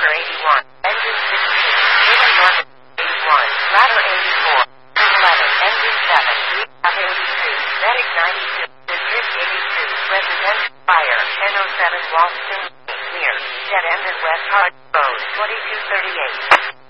Hooker 81, engine 16, Taylor North 81, ladder 84, 11, engine 7, Reap 83, Medic 92, District 82, residential fire, 1007 Walston, near, dead end at West Hard Road, 2238.